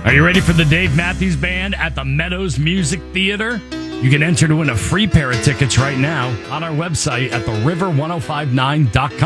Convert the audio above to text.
Are you ready for the Dave Matthews Band at the Meadows Music Theater? You can enter to win a free pair of tickets right now on our website at theriver1059.com.